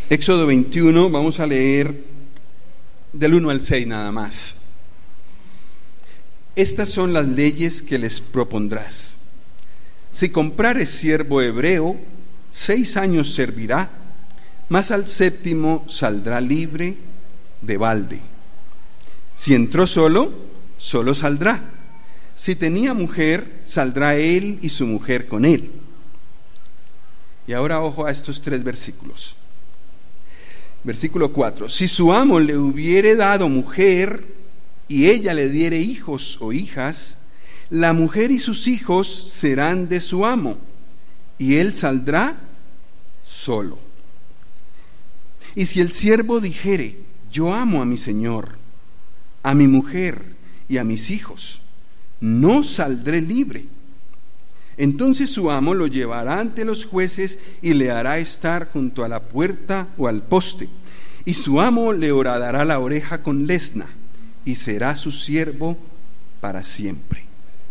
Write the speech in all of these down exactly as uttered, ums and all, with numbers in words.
Éxodo veintiuno, vamos a leer del uno al seis nada más. Estas son las leyes que les propondrás. Si comprares siervo hebreo, seis años servirá, mas al séptimo saldrá libre de balde. Si entró solo, solo saldrá. Si tenía mujer, saldrá él y su mujer con él. Y ahora ojo a estos tres versículos. Versículo cuatro. Si su amo le hubiere dado mujer y ella le diere hijos o hijas, la mujer y sus hijos serán de su amo, y él saldrá solo. Y si el siervo dijere: yo amo a mi señor, a mi mujer y a mis hijos, no saldré libre. Entonces su amo lo llevará ante los jueces y le hará estar junto a la puerta o al poste, y su amo le horadará la oreja con lesna, y será su siervo para siempre.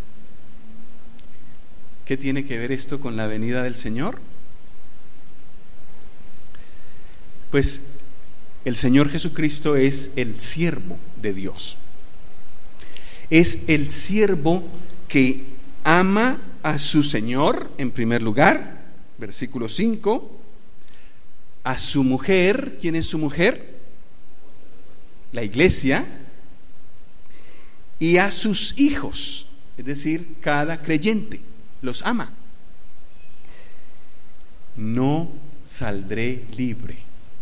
¿Qué tiene que ver esto con la venida del Señor? Pues el Señor Jesucristo es el siervo de Dios. Es el siervo que ama a su Señor, en primer lugar, versículo cinco, a su mujer. ¿Quién es su mujer? La iglesia. Y a sus hijos, es decir, cada creyente los ama. No saldré libre,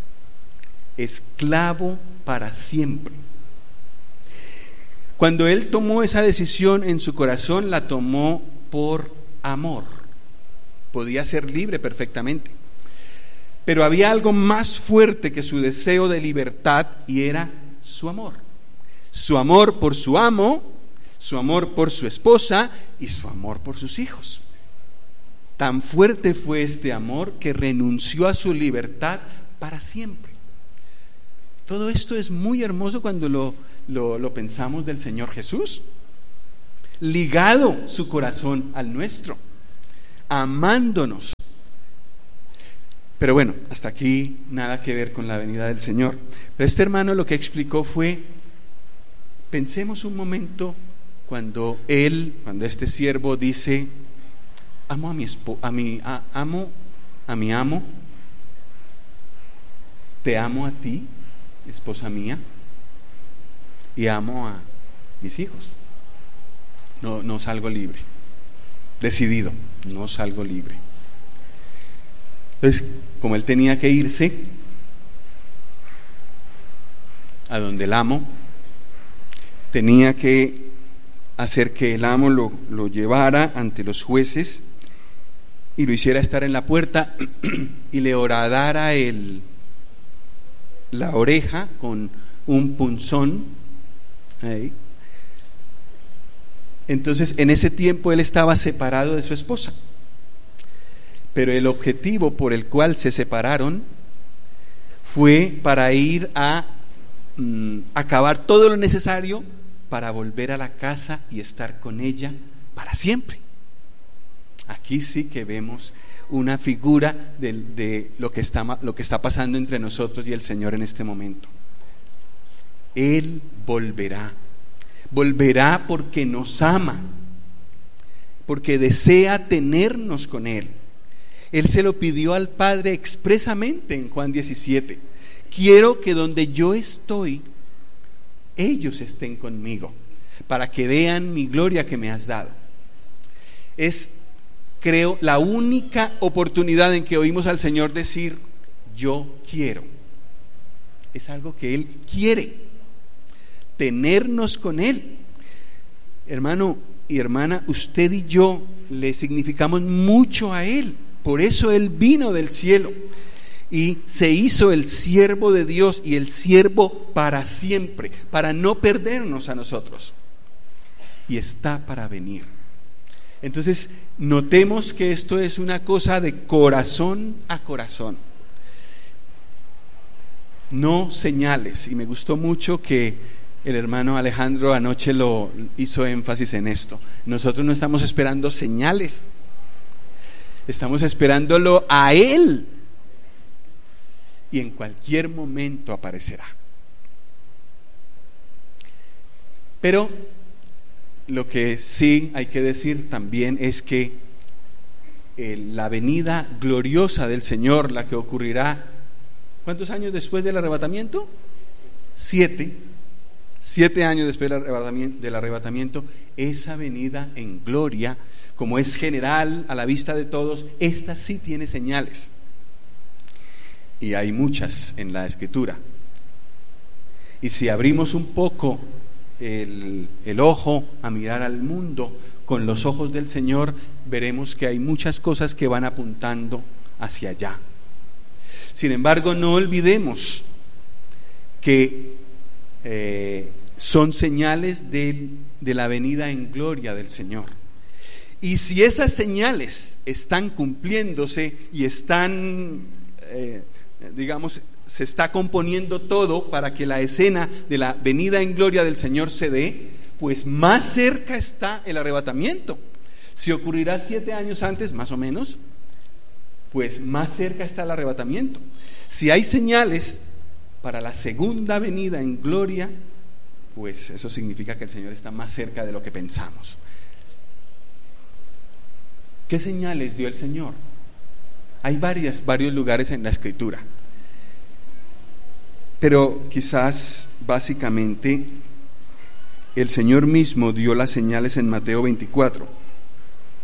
esclavo para siempre. Cuando él tomó esa decisión en su corazón, la tomó por amor. Podía ser libre perfectamente, pero había algo más fuerte que su deseo de libertad, y era su amor. Su amor por su amo, su amor por su esposa y su amor por sus hijos. Tan fuerte fue este amor que renunció a su libertad para siempre. Todo esto es muy hermoso cuando lo, lo, lo pensamos del Señor Jesús, ligado su corazón al nuestro, amándonos. Pero bueno, hasta aquí nada que ver con la venida del Señor. Pero este hermano lo que explicó fue: pensemos un momento cuando él, cuando este siervo dice: amo a mi esposo, a mi a, amo a mi amo, te amo a ti, esposa mía, y amo a mis hijos. No, no salgo libre. Decidido, no salgo libre. Entonces, como él tenía que irse a donde el amo, tenía que hacer que el amo lo, lo llevara ante los jueces y lo hiciera estar en la puerta y le horadara el, la oreja con un punzón ahí. Entonces, en ese tiempo él estaba separado de su esposa, pero el objetivo por el cual se separaron fue para ir a mm, acabar todo lo necesario para volver a la casa y estar con ella para siempre. Aquí sí que vemos una figura de, de lo que está, lo que está pasando entre nosotros y el Señor en este momento. Él volverá. Volverá porque nos ama, porque desea tenernos con Él. Él se lo pidió al Padre expresamente en Juan diecisiete. Quiero que donde yo estoy, ellos estén conmigo, para que vean mi gloria que me has dado. Es, creo, la única oportunidad en que oímos al Señor decir: yo quiero. Es algo que Él quiere, tenernos con Él. Hermano y hermana, usted y yo le significamos mucho a Él. Por eso Él vino del cielo y se hizo el siervo de Dios, y el siervo para siempre, para no perdernos a nosotros, y está para venir. Entonces, notemos que esto es una cosa de corazón a corazón, no señales. Y me gustó mucho que el hermano Alejandro anoche lo hizo énfasis en esto. Nosotros no estamos esperando señales, estamos esperándolo a Él. y en cualquier momento aparecerá. Pero lo que sí hay que decir también es que eh, la venida gloriosa del Señor, la que ocurrirá, ¿cuántos años después del arrebatamiento? Siete. Siete años después del arrebatamiento, del arrebatamiento, esa venida en gloria, como es general a la vista de todos, esta sí tiene señales. Y hay muchas en la Escritura. Y si abrimos un poco el, el ojo a mirar al mundo con los ojos del Señor, veremos que hay muchas cosas que van apuntando hacia allá. Sin embargo, no olvidemos que eh, son señales de, de la venida en gloria del Señor. Y si esas señales están cumpliéndose y están, eh, digamos, se está componiendo todo para que la escena de la venida en gloria del Señor se dé, pues más cerca está el arrebatamiento. Si ocurrirá siete años antes, más o menos, pues más cerca está el arrebatamiento. Si hay señales para la segunda venida en gloria, pues eso significa que el Señor está más cerca de lo que pensamos. ¿Qué señales dio el Señor? Hay varias, varios lugares en la Escritura, pero quizás básicamente el Señor mismo dio las señales en Mateo veinticuatro.